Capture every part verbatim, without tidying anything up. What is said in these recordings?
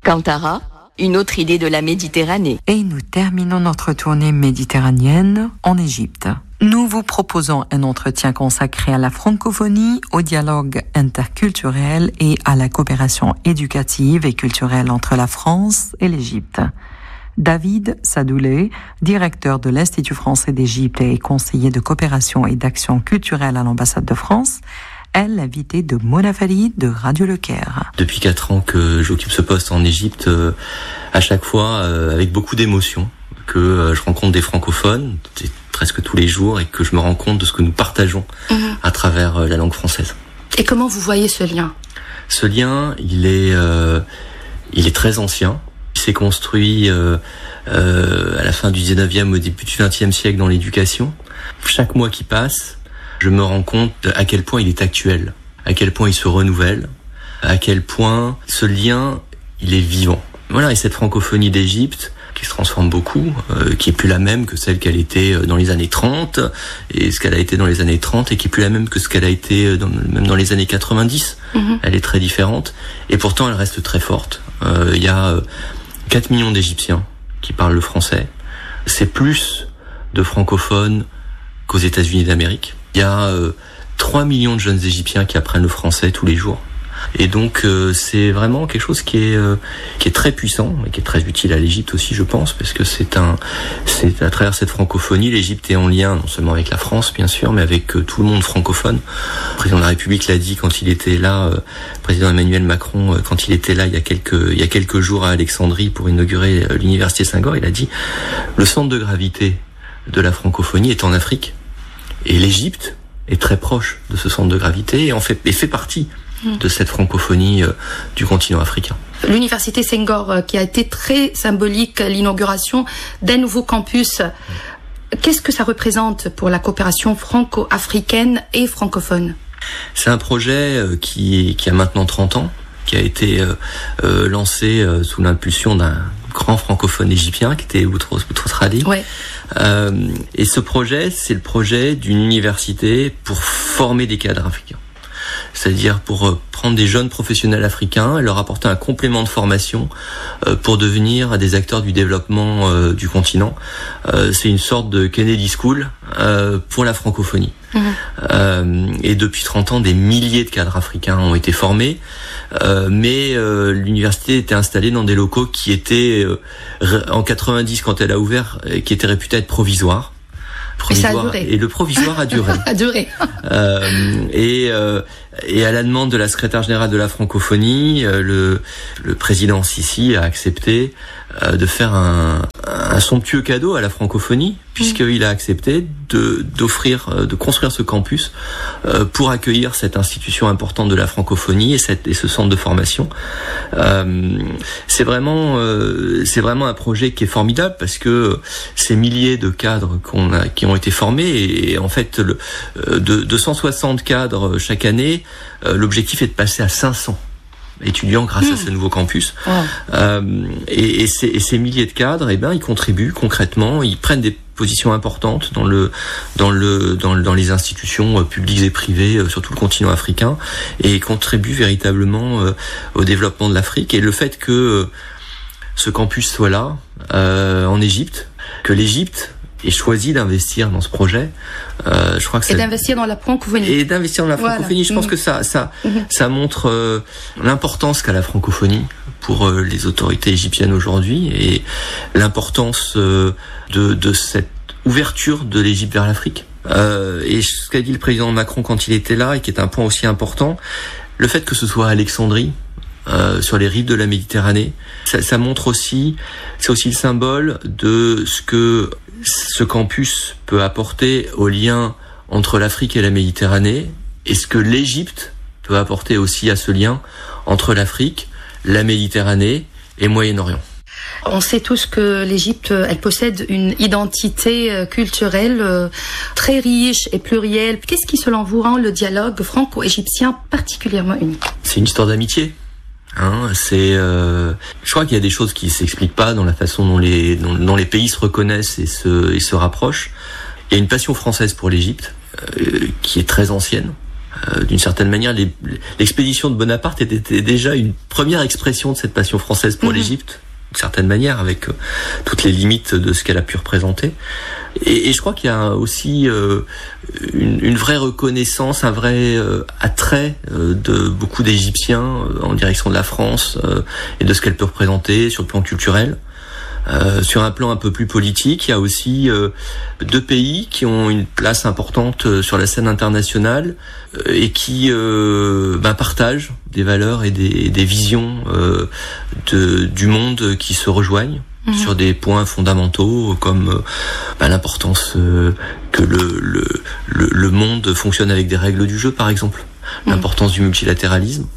Kantara, une autre idée de la Méditerranée. Et nous terminons notre tournée méditerranéenne en Égypte. Nous vous proposons un entretien consacré à la francophonie, au dialogue interculturel et à la coopération éducative et culturelle entre la France et l'Égypte. David Sadoulé, directeur de l'Institut français d'Égypte et conseiller de coopération et d'action culturelle à l'ambassade de France, est l'invité de Mona Farid de Radio Le Caire. Depuis quatre ans que j'occupe ce poste en Égypte, euh, à chaque fois euh, avec beaucoup d'émotion, que euh, je rencontre des francophones presque tous les jours et que je me rends compte de ce que nous partageons mmh. à travers euh, la langue française. Et comment vous voyez ce lien ? Ce lien, il est, euh, il est très ancien. Il s'est construit euh, euh, à la fin du dix-neuvième, au début du vingtième siècle dans l'éducation. Chaque mois qui passe, je me rends compte à quel point il est actuel, à quel point il se renouvelle, à quel point ce lien, il est vivant. Voilà, et cette francophonie d'Égypte, qui se transforme beaucoup, euh, qui est plus la même que celle qu'elle était dans les années trente, et ce qu'elle a été dans les années trente, et qui est plus la même que ce qu'elle a été dans, même dans les années quatre-vingt-dix. Mmh. Elle est très différente, et pourtant elle reste très forte. Euh, il y a euh, quatre millions d'Égyptiens qui parlent le français. C'est plus de francophones qu'aux États-Unis d'Amérique. Il y a euh, trois millions de jeunes Égyptiens qui apprennent le français tous les jours. Et donc euh, c'est vraiment quelque chose qui est euh, qui est très puissant et qui est très utile à l'Égypte aussi, je pense, parce que c'est un c'est à travers cette francophonie, l'Égypte est en lien non seulement avec la France bien sûr, mais avec euh, tout le monde francophone. Le président de la République l'a dit quand il était là, euh, le président Emmanuel Macron euh, quand il était là il y a quelques il y a quelques jours à Alexandrie pour inaugurer euh, l'université Senghor, il a dit le centre de gravité de la francophonie est en Afrique et l'Égypte est très proche de ce centre de gravité et en fait et fait partie de cette francophonie euh, du continent africain. L'université Senghor, euh, qui a été très symbolique, l'inauguration d'un nouveau campus, qu'est-ce que ça représente pour la coopération franco-africaine et francophone ? C'est un projet euh, qui, qui a maintenant trente ans, qui a été euh, euh, lancé euh, sous l'impulsion d'un grand francophone égyptien qui était Boutros Boutros-Ghali. Ouais. Euh, et ce projet, c'est le projet d'une université pour former des cadres africains. C'est-à-dire pour prendre des jeunes professionnels africains et leur apporter un complément de formation pour devenir des acteurs du développement du continent. C'est une sorte de Kennedy School pour la francophonie. Mmh. Et depuis trente ans, des milliers de cadres africains ont été formés, mais l'université était installée dans des locaux qui étaient, en quatre-vingt-dix quand elle a ouvert, qui étaient réputés être provisoires. Provisoire, et, et le provisoire a duré. a duré. euh, et, euh, et à la demande de la secrétaire générale de la francophonie, euh, le, le président Sisi a accepté euh, de faire un, un somptueux cadeau à la francophonie, puisqu'il a accepté de d'offrir, euh, de construire ce campus euh, pour accueillir cette institution importante de la francophonie et, cette, et ce centre de formation. Euh, c'est vraiment, euh, c'est vraiment un projet qui est formidable parce que ces milliers de cadres qu'on a, qui ont été formés et, et en fait le, de, de cent soixante cadres chaque année, euh, l'objectif est de passer à cinq cents étudiants grâce mmh. à ce nouveau campus. Wow. Euh, et, et, ces, et ces milliers de cadres, eh ben, ils contribuent concrètement, ils prennent des positions importantes dans le dans le dans, dans les institutions publiques et privées sur tout le continent africain et contribuent véritablement euh, au développement de l'Afrique. Et le fait que euh, ce campus soit là euh, en Égypte, que l'Égypte ait choisi d'investir dans ce projet, euh, je crois que et d'investir dans la francophonie. Et d'investir dans la francophonie, voilà. Je pense mmh. que ça ça mmh. ça montre euh, l'importance qu'a la francophonie pour euh, les autorités égyptiennes aujourd'hui et l'importance euh, de de cette ouverture de l'Égypte vers l'Afrique. Euh, et ce qu'a dit le président Macron quand il était là et qui est un point aussi important, le fait que ce soit à Alexandrie, Euh, sur les rives de la Méditerranée, ça, ça montre aussi, c'est aussi le symbole de ce que ce campus peut apporter au lien entre l'Afrique et la Méditerranée, et ce que l'Égypte peut apporter aussi à ce lien entre l'Afrique, la Méditerranée et Moyen-Orient. On sait tous que l'Égypte, elle possède une identité culturelle très riche et plurielle. Qu'est-ce qui, selon vous, rend le dialogue franco-égyptien particulièrement unique ? C'est une histoire d'amitié. Hein, c'est, euh, je crois qu'il y a des choses qui s'expliquent pas dans la façon dont les dont, dont les pays se reconnaissent et se et se rapprochent. Il y a une passion française pour l'Égypte euh, qui est très ancienne. Euh, d'une certaine manière, les, l'expédition de Bonaparte était, était déjà une première expression de cette passion française pour mmh. l'Égypte, d'une certaine manière, avec euh, toutes les limites de ce qu'elle a pu représenter. Et, et je crois qu'il y a aussi euh, une, une vraie reconnaissance, un vrai euh, attrait euh, de beaucoup d'Égyptiens euh, en direction de la France euh, et de ce qu'elle peut représenter sur le plan culturel. Euh, sur un plan un peu plus politique, il y a aussi euh, deux pays qui ont une place importante euh, sur la scène internationale euh, et qui euh, ben, partagent des valeurs et des, des visions euh, de, du monde qui se rejoignent mmh. sur des points fondamentaux comme euh, ben, l'importance euh, que le, le, le, le monde fonctionne avec des règles du jeu, par exemple, mmh. l'importance du multilatéralisme.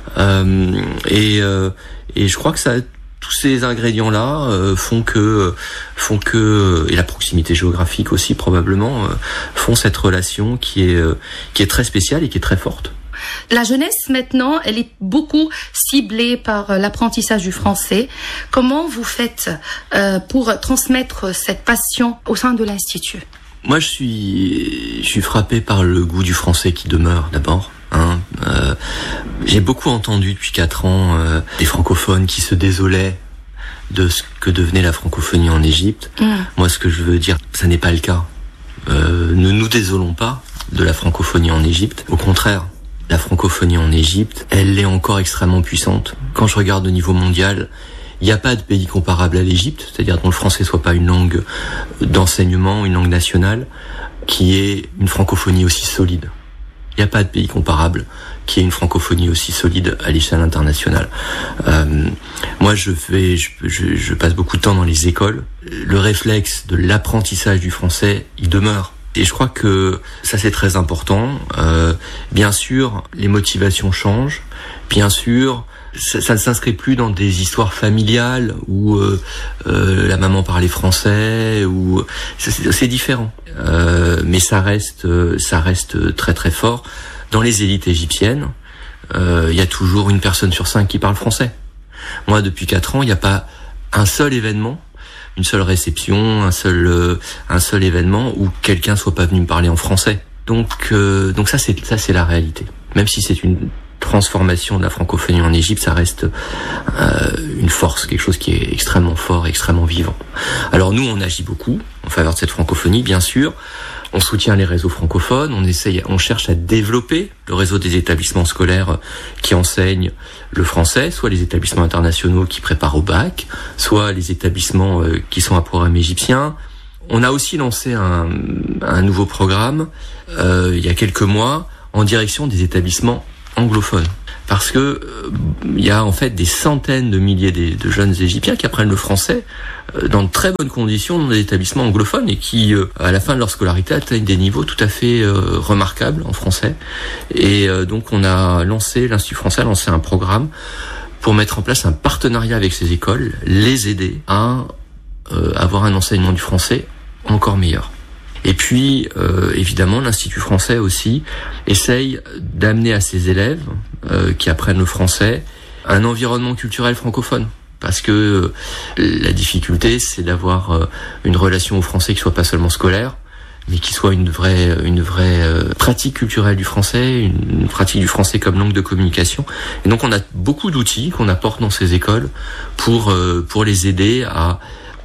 Euh, et, euh, et je crois que ça tous ces ingrédients-là euh, font que, font que, et la proximité géographique aussi probablement, euh, font cette relation qui est, euh, qui est très spéciale et qui est très forte. La jeunesse maintenant, elle est beaucoup ciblée par l'apprentissage du français. Comment vous faites euh, pour transmettre cette passion au sein de l'Institut ? Moi, je suis, je suis frappé par le goût du français qui demeure d'abord. Hein, euh, j'ai beaucoup entendu depuis quatre ans euh, des francophones qui se désolaient de ce que devenait la francophonie en Égypte. Mmh. Moi, ce que je veux dire, ça n'est pas le cas. Euh, ne nous désolons pas de la francophonie en Égypte. Au contraire, la francophonie en Égypte, elle est encore extrêmement puissante. Quand je regarde au niveau mondial, il n'y a pas de pays comparable à l'Égypte, c'est-à-dire dont le français soit pas une langue d'enseignement, une langue nationale, qui ait une francophonie aussi solide. Il n'y a pas de pays comparable qui ait une francophonie aussi solide à l'échelle internationale. Euh, moi, je fais, je, je, je passe beaucoup de temps dans les écoles. Le réflexe de l'apprentissage du français, il demeure. Et je crois que ça, c'est très important. Euh, bien sûr, les motivations changent. Bien sûr, ça, ça ne s'inscrit plus dans des histoires familiales où euh, euh, la maman parlait français, ou c'est, c'est différent. Euh, mais ça reste, ça reste très très fort. Dans les élites égyptiennes, euh, il y a toujours une personne sur cinq qui parle français. Moi, depuis quatre ans, il n'y a pas un seul événement, une seule réception, un seul, euh, un seul événement où quelqu'un soit pas venu me parler en français. Donc, euh, donc ça c'est, ça c'est la réalité. Même si c'est une transformation de la francophonie en Égypte, ça reste euh, une force, quelque chose qui est extrêmement fort, extrêmement vivant. Alors nous, on agit beaucoup en faveur de cette francophonie, bien sûr. On soutient les réseaux francophones, on essaye, on cherche à développer le réseau des établissements scolaires qui enseignent le français, soit les établissements internationaux qui préparent au bac, soit les établissements euh, qui sont à programme égyptien. On a aussi lancé un, un nouveau programme euh, il y a quelques mois en direction des établissements anglophones, parce que euh, il y a en fait des centaines de milliers de, de jeunes Égyptiens qui apprennent le français euh, dans de très bonnes conditions dans des établissements anglophones et qui, euh, à la fin de leur scolarité, atteignent des niveaux tout à fait euh, remarquables en français. Et euh, donc on a lancé, l'Institut français a lancé un programme pour mettre en place un partenariat avec ces écoles, les aider à euh, avoir un enseignement du français encore meilleur. Et puis, euh, évidemment, l'Institut français aussi essaye d'amener à ses élèves euh, qui apprennent le français un environnement culturel francophone. Parce que euh, la difficulté, c'est d'avoir euh, une relation au français qui soit pas seulement scolaire, mais qui soit une vraie, une vraie euh, pratique culturelle du français, une, une pratique du français comme langue de communication. Et donc, on a beaucoup d'outils qu'on apporte dans ces écoles pour euh, pour les aider à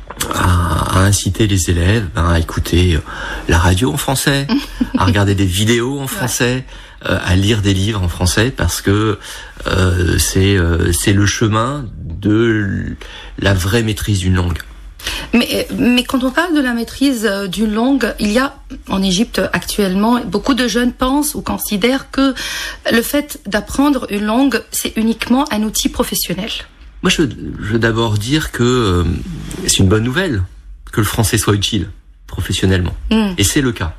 À, à inciter les élèves ben, à écouter la radio en français, à regarder des vidéos en français, euh, à lire des livres en français, parce que euh, c'est euh, c'est le chemin de la vraie maîtrise d'une langue. Mais, mais quand on parle de la maîtrise d'une langue, il y a en Égypte actuellement, beaucoup de jeunes pensent ou considèrent que le fait d'apprendre une langue, c'est uniquement un outil professionnel. Moi, je, je veux d'abord dire que euh, c'est une bonne nouvelle que le français soit utile professionnellement. Mmh. Et c'est le cas.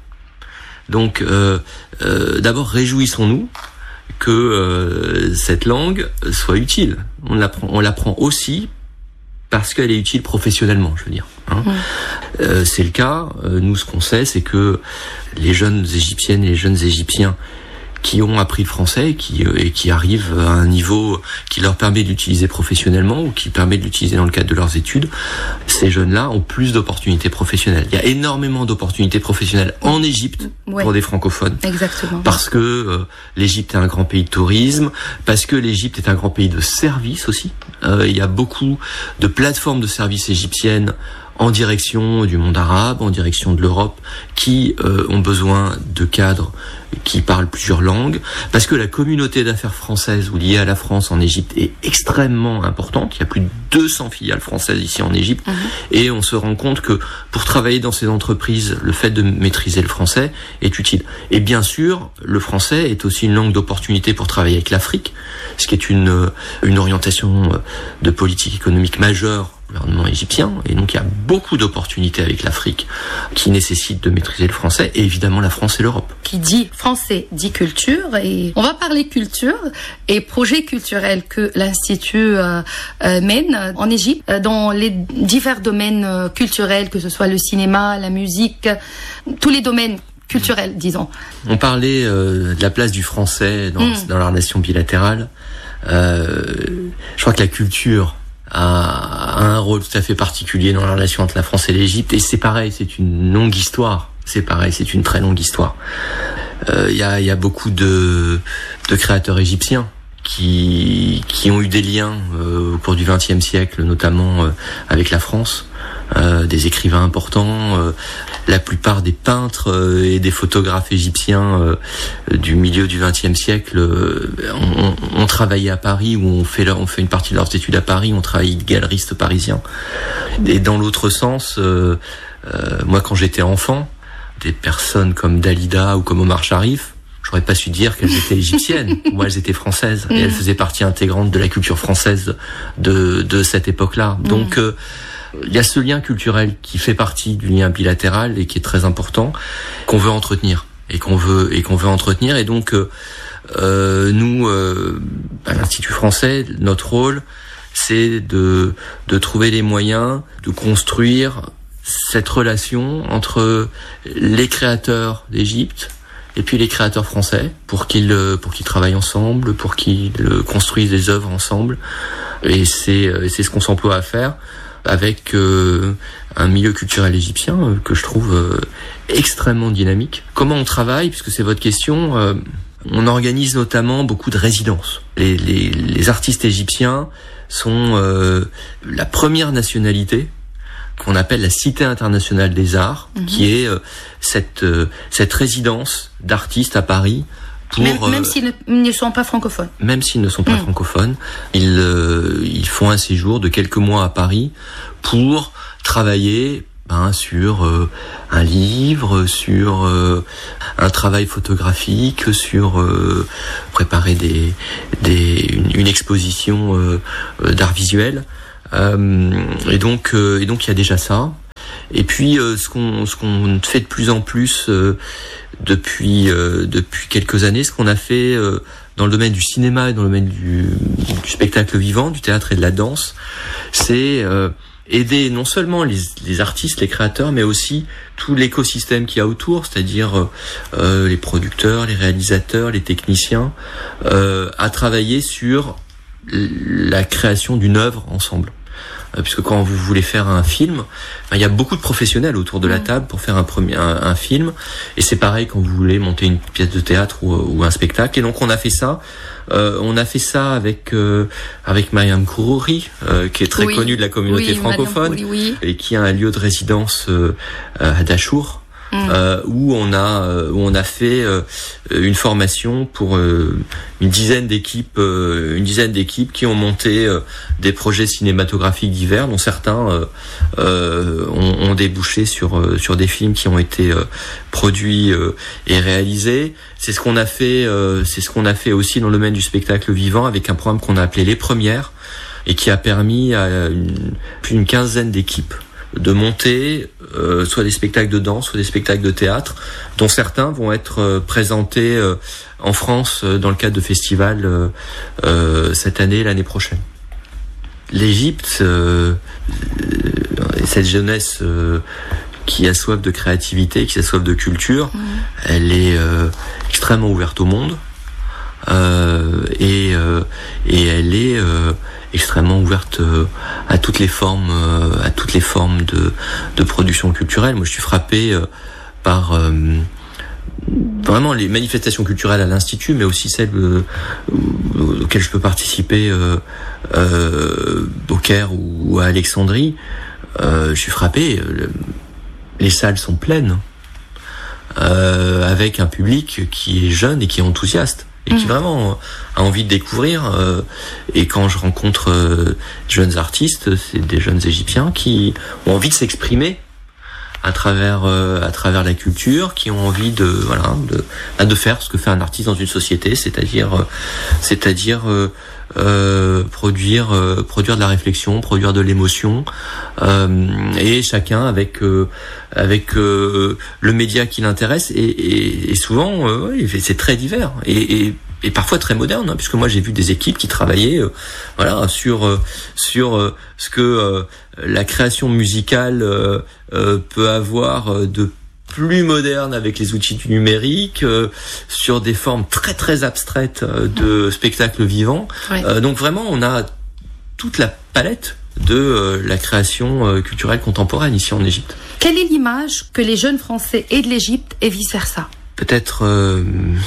Donc, euh, euh, d'abord, réjouissons-nous que euh, cette langue soit utile. On l'apprend, on l'apprend aussi parce qu'elle est utile professionnellement, je veux dire. Hein. Mmh. Euh, c'est le cas. Euh, nous, ce qu'on sait, c'est que les jeunes Égyptiennes et les jeunes Égyptiens qui ont appris le français et qui, et qui arrivent à un niveau qui leur permet d'utiliser professionnellement ou qui permet de l'utiliser dans le cadre de leurs études. Ces jeunes-là ont plus d'opportunités professionnelles. Il y a énormément d'opportunités professionnelles en Égypte ouais. pour des francophones. Exactement. Parce que euh, l'Égypte est un grand pays de tourisme, parce que l'Égypte est un grand pays de services aussi. Euh, il y a beaucoup de plateformes de services égyptiennes en direction du monde arabe, en direction de l'Europe, qui euh, ont besoin de cadres qui parlent plusieurs langues, parce que la communauté d'affaires française ou liée à la France en Égypte est extrêmement importante. Il y a plus de deux cents filiales françaises ici en Égypte, mmh. et on se rend compte que pour travailler dans ces entreprises, le fait de maîtriser le français est utile. Et bien sûr, le français est aussi une langue d'opportunité pour travailler avec l'Afrique, ce qui est une, une orientation de politique économique majeure du gouvernement égyptien, et donc il y a beaucoup d'opportunités avec l'Afrique qui nécessitent de maîtriser le français, et évidemment la France et l'Europe. Qui dit français dit culture, et on va parler culture et projets culturels que l'Institut euh, euh, mène en Égypte euh, dans les divers domaines euh, culturels, que ce soit le cinéma, la musique, tous les domaines culturels, disons. On parlait euh, de la place du français dans, mmh. dans la relation bilatérale. Euh, je crois que la culture a un rôle tout à fait particulier dans la relation entre la France et l'Égypte, et c'est pareil, c'est une longue histoire. C'est pareil, c'est une très longue histoire. Il euh, y a, y a beaucoup de, de créateurs égyptiens qui, qui ont eu des liens euh, au cours du vingtième siècle, notamment euh, avec la France. Euh, des écrivains importants, euh, la plupart des peintres euh, et des photographes égyptiens euh, du milieu du vingtième siècle euh, ont, ont travaillé à Paris, ou ont fait, leur, ont fait une partie de leurs études à Paris, ont travaillé galeristes parisiens. Et dans l'autre sens, euh, euh, moi quand j'étais enfant, des personnes comme Dalida ou comme Omar Sharif, j'aurais pas su dire qu'elles étaient égyptiennes. Moi, elles étaient françaises, et elles faisaient partie intégrante de la culture française de, de cette époque-là. Donc, euh, il y a ce lien culturel qui fait partie du lien bilatéral et qui est très important, qu'on veut entretenir et qu'on veut et qu'on veut entretenir. Et donc, euh, nous, euh, à l'Institut français, notre rôle, c'est de de trouver les moyens de construire cette relation entre les créateurs d'Égypte et puis les créateurs français, pour qu'ils pour qu'ils travaillent ensemble, pour qu'ils construisent des œuvres ensemble. Et c'est c'est ce qu'on s'emploie à faire avec euh, un milieu culturel égyptien euh, que je trouve euh, extrêmement dynamique. Comment on travaille, puisque c'est votre question, euh, on organise notamment beaucoup de résidences. Les, les, les artistes égyptiens sont euh, la première nationalité qu'on appelle la Cité internationale des arts, mmh. qui est euh, cette, euh, cette résidence d'artistes à Paris. Pour, même, même euh, s'ils ne sont pas francophones. Même s'ils ne sont pas mmh. francophones, ils, euh, ils font un séjour de quelques mois à Paris pour travailler ben, sur euh, un livre, sur euh, un travail photographique, sur euh, préparer des, des, une, une exposition euh, d'art visuel. Euh, et donc, euh, et donc il y a déjà ça. Et puis, euh, ce qu'on, ce qu'on fait de plus en plus euh, depuis euh, depuis quelques années, ce qu'on a fait euh, dans le domaine du cinéma et dans le domaine du, du spectacle vivant, du théâtre et de la danse, c'est euh, aider non seulement les, les artistes, les créateurs, mais aussi tout l'écosystème qu'il y a autour, c'est-à-dire euh, les producteurs, les réalisateurs, les techniciens, euh, à travailler sur la création d'une œuvre ensemble. Puisque quand vous voulez faire un film, il y a beaucoup de professionnels autour de la table pour faire un premier un, un film, et c'est pareil quand vous voulez monter une pièce de théâtre ou, ou un spectacle. Et donc on a fait ça, euh, on a fait ça avec euh, avec Mariam Kourouri, euh, qui est très oui. connue de la communauté oui, francophone, Kourouri, oui. et qui a un lieu de résidence euh, à Dachour. Mmh. Euh, où on a euh, où on a fait euh, une formation pour euh, une dizaine d'équipes euh, une dizaine d'équipes qui ont monté euh, des projets cinématographiques divers, dont certains euh, euh, ont, ont débouché sur euh, sur des films qui ont été euh, produits euh, et réalisés. C'est ce qu'on a fait euh, c'est ce qu'on a fait aussi dans le domaine du spectacle vivant, avec un programme qu'on a appelé Les Premières, et qui a permis à une, plus d'une quinzaine d'équipes de monter euh, soit des spectacles de danse, soit des spectacles de théâtre, dont certains vont être euh, présentés euh, en France euh, dans le cadre de festivals euh, euh, cette année et l'année prochaine. L'Égypte, euh, euh, cette jeunesse euh, qui a soif de créativité, qui a soif de culture, mmh. elle est euh, extrêmement ouverte au monde. euh, et euh, et elle est euh, extrêmement ouverte euh, à toutes les formes euh, à toutes les formes de de production culturelle. Moi, je suis frappé euh, par euh, vraiment les manifestations culturelles à l'Institut, mais aussi celles euh, auxquelles je peux participer euh, euh, au Caire ou à Alexandrie. Euh, je suis frappé, le, les salles sont pleines, euh, avec un public qui est jeune et qui est enthousiaste, et qui mmh. vraiment a envie de découvrir. Euh, et quand je rencontre euh, jeunes artistes, c'est des jeunes Égyptiens qui ont envie de s'exprimer à travers euh, à travers la culture, qui ont envie de voilà de de faire ce que fait un artiste dans une société, c'est-à-dire euh, c'est-à-dire euh, euh, produire euh, produire de la réflexion, produire de l'émotion, euh, et chacun avec euh, avec euh, le média qui l'intéresse, et, et, et souvent euh, c'est très divers et, et et parfois très moderne, hein, puisque moi j'ai vu des équipes qui travaillaient euh, voilà sur euh, sur euh, ce que euh, la création musicale euh, euh, peut avoir euh, de plus moderne avec les outils du numérique, euh, sur des formes très très abstraites euh, de spectacles vivants. Ouais. Euh, donc vraiment on a toute la palette de euh, la création euh, culturelle contemporaine ici en Égypte. Quelle est l'image que les jeunes Français aient de l'Égypte et vice versa? Peut-être euh,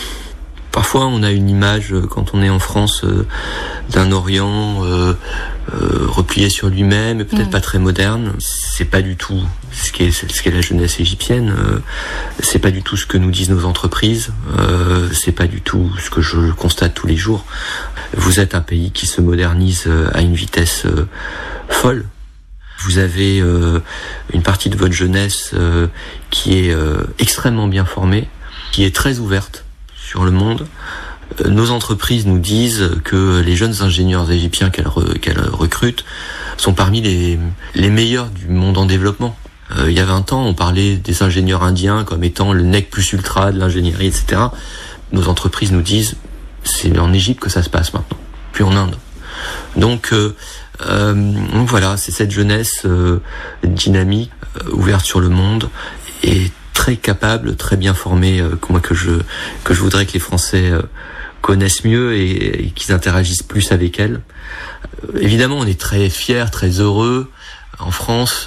parfois, on a une image, quand on est en France, euh, d'un Orient euh, euh, replié sur lui-même, et peut-être mmh. pas très moderne. C'est pas du tout ce qu'est ce qu'est la jeunesse égyptienne. Euh, c'est pas du tout ce que nous disent nos entreprises. Euh, c'est pas du tout ce que je constate tous les jours. Vous êtes un pays qui se modernise à une vitesse euh, folle. Vous avez euh, une partie de votre jeunesse euh, qui est euh, extrêmement bien formée, qui est très ouverte sur le monde. Nos entreprises nous disent que les jeunes ingénieurs égyptiens qu'elles, re, qu'elles recrutent sont parmi les, les meilleurs du monde en développement. Euh, il y a vingt ans, on parlait des ingénieurs indiens comme étant le nec plus ultra de l'ingénierie, et cetera. Nos entreprises nous disent c'est en Égypte que ça se passe maintenant, puis en Inde. Donc, euh, euh, donc voilà, c'est cette jeunesse euh, dynamique, euh, ouverte sur le monde, et très capable, très bien formée, euh, que moi que je que je voudrais que les Français euh, connaissent mieux et, et qu'ils interagissent plus avec elle. Euh, évidemment, on est très fiers, très heureux en France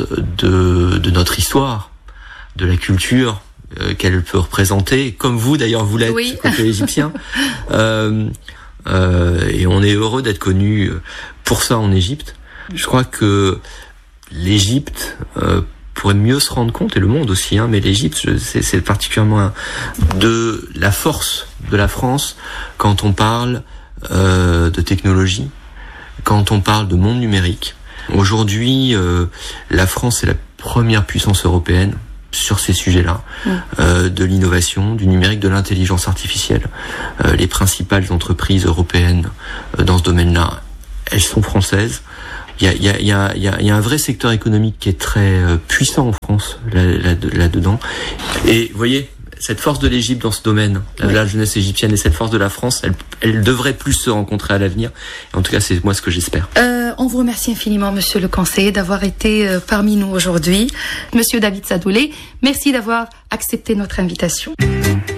de de notre histoire, de la culture euh, qu'elle peut représenter, comme vous d'ailleurs vous l'êtes oui. côté égyptien. euh, euh, et on est heureux d'être connus pour ça en Égypte. Je crois que l'Égypte euh, pourrait mieux se rendre compte, et le monde aussi, hein, mais l'Égypte, c'est, c'est particulièrement de la force de la France quand on parle euh, de technologie, quand on parle de monde numérique. Aujourd'hui, euh, la France est la première puissance européenne sur ces sujets-là, mmh. euh, de l'innovation, du numérique, de l'intelligence artificielle. Euh, les principales entreprises européennes euh, dans ce domaine-là, elles sont françaises. Il y a, il y a, il y a, il y a, il y a un vrai secteur économique qui est très euh, puissant en France là, là, là-dedans. Et vous voyez, cette force de l'Égypte dans ce domaine, oui. la jeunesse égyptienne, et cette force de la France, elle, elle devrait plus se rencontrer à l'avenir. En tout cas, c'est moi ce que j'espère. Euh, on vous remercie infiniment, monsieur le conseiller, d'avoir été euh, parmi nous aujourd'hui. Monsieur David Sadoulé, merci d'avoir accepté notre invitation.